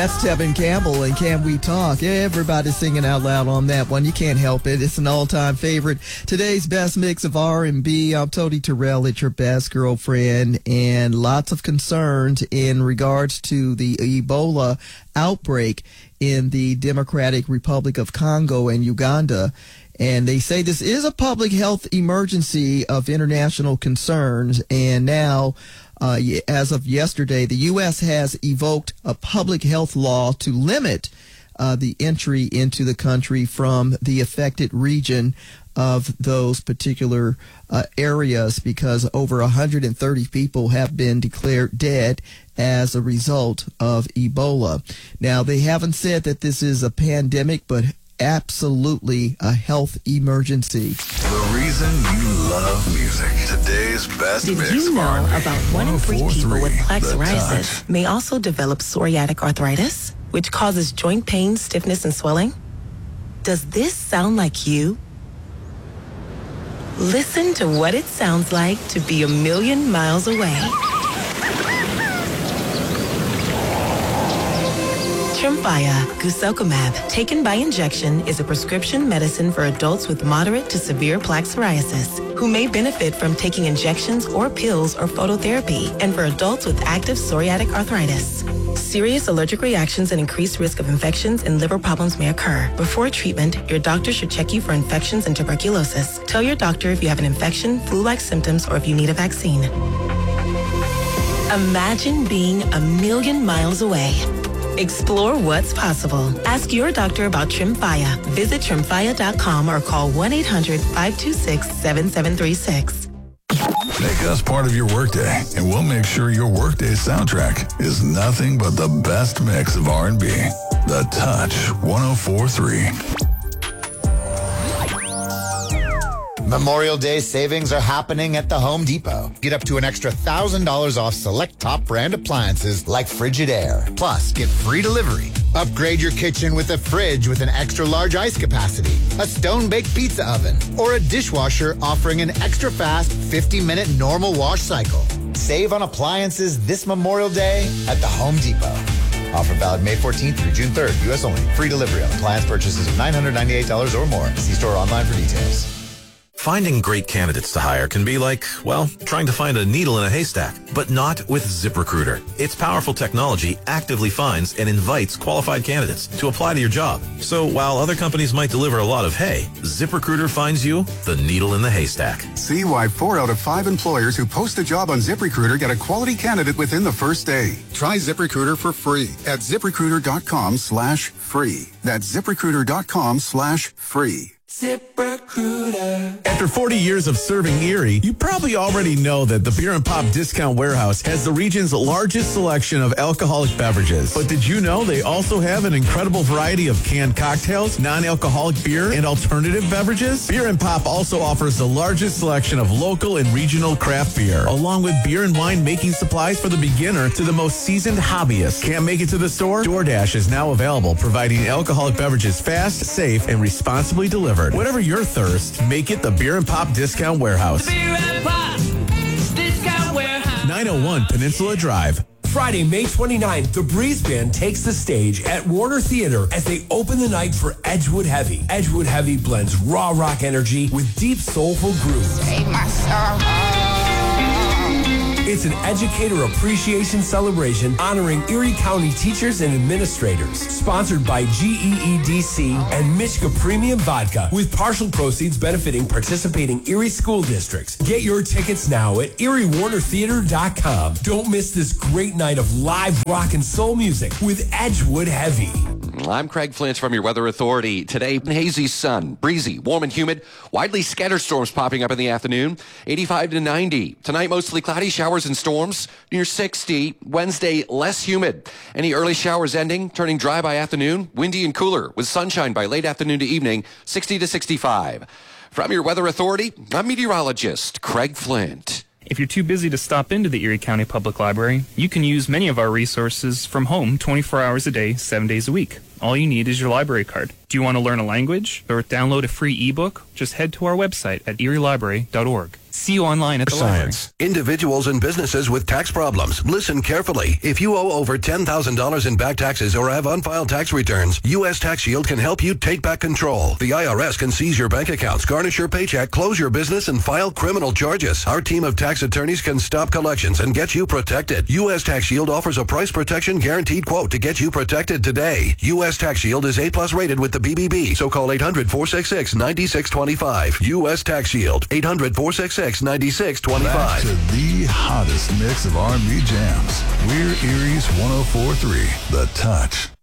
That's Tevin Campbell and Can We Talk? Everybody's singing out loud on that one. You can't help it. It's an all-time favorite. Today's best mix of R&B. I'm Tony Terrell. It's your best girlfriend, and lots of concerns in regards to the Ebola outbreak in the Democratic Republic of Congo and Uganda. And they say this is a public health emergency of international concerns. And now, as of yesterday, the U.S. has evoked a public health law to limit the entry into the country from the affected region of those particular areas, because over 130 people have been declared dead as a result of Ebola. Now, they haven't said that this is a pandemic, but absolutely a health emergency. The reason you love music. Today's best mix. Did you know about 1 in 3 people with plaque psoriasis may also develop psoriatic arthritis, which causes joint pain, stiffness, and swelling? Does this sound like you? Listen to what it sounds like to be a million miles away. Tremfya guselkumab, taken by injection, is a prescription medicine for adults with moderate to severe plaque psoriasis who may benefit from taking injections or pills or phototherapy, and for adults with active psoriatic arthritis. Serious allergic reactions and increased risk of infections and liver problems may occur. Before treatment, your doctor should check you for infections and tuberculosis. Tell your doctor if you have an infection, flu-like symptoms, or if you need a vaccine. Imagine being a million miles away. Explore what's possible. Ask your doctor about Tremfya. Visit Tremfya.com or call 1-800-526-7736. Make us part of your workday, and we'll make sure your workday soundtrack is nothing but the best mix of R&B. The Touch 104.3. Memorial Day savings are happening at the Home Depot. Get up to an extra $1,000 off select top brand appliances like Frigidaire. Plus, get free delivery. Upgrade your kitchen with a fridge with an extra large ice capacity, a stone-baked pizza oven, or a dishwasher offering an extra fast 50-minute normal wash cycle. Save on appliances this Memorial Day at the Home Depot. Offer valid May 14th through June 3rd. U.S. only. Free delivery on appliance purchases of $998 or more. See store online for details. Finding great candidates to hire can be like, well, trying to find a needle in a haystack, but not with ZipRecruiter. Its powerful technology actively finds and invites qualified candidates to apply to your job. So while other companies might deliver a lot of hay, ZipRecruiter finds you the needle in the haystack. See why 4 out of 5 employers who post a job on ZipRecruiter get a quality candidate within the first day. Try ZipRecruiter for free at ZipRecruiter.com/free. That's ZipRecruiter.com/free. ZipRecruiter. After 40 years of serving Erie, you probably already know that the Beer and Pop Discount Warehouse has the region's largest selection of alcoholic beverages. But did you know they also have an incredible variety of canned cocktails, non-alcoholic beer, and alternative beverages? Beer and Pop also offers the largest selection of local and regional craft beer, along with beer and wine making supplies for the beginner to the most seasoned hobbyist. Can't make it to the store? DoorDash is now available, providing alcoholic beverages fast, safe, and responsibly delivered. Whatever your thirst, make it the Beer and Pop Discount Warehouse. Beer and Pop Discount Warehouse. 901 Peninsula Drive. Friday, May 29th, the Breeze Band takes the stage at Warner Theater as they open the night for Edgewood Heavy. Edgewood Heavy blends raw rock energy with deep soulful grooves. Take my sorrow. It's an educator appreciation celebration honoring Erie County teachers and administrators. Sponsored by GEEDC and Mishka Premium Vodka, with partial proceeds benefiting participating Erie school districts. Get your tickets now at ErieWarnerTheater.com. Don't miss this great night of live rock and soul music with Edgewood Heavy. I'm Craig Flint from your Weather Authority. Today, hazy sun, breezy, warm and humid, widely scattered storms popping up in the afternoon, 85 to 90. Tonight, mostly cloudy, showers and storms, near 60. Wednesday, less humid. Any early showers ending, turning dry by afternoon, windy and cooler, with sunshine by late afternoon to evening, 60 to 65. From your Weather Authority, I'm meteorologist Craig Flint. If you're too busy to stop into the Erie County Public Library, you can use many of our resources from home 24 hours a day, 7 days a week. All you need is your library card. Do you want to learn a language or download a free ebook? Just head to our website at erielibrary.org. See you online at the library. Individuals and businesses with tax problems. Listen carefully. If you owe over $10,000 in back taxes or have unfiled tax returns, U.S. Tax Shield can help you take back control. The IRS can seize your bank accounts, garnish your paycheck, close your business, and file criminal charges. Our team of tax attorneys can stop collections and get you protected. U.S. Tax Shield offers a price protection guaranteed quote to get you protected today. U.S. Tax Shield is A+ rated with the BBB, so call 800-466-9625. U.S. Tax Shield, 800-466-9625. Back to the hottest mix of R&B jams. We're Erie's 104.3, The Touch.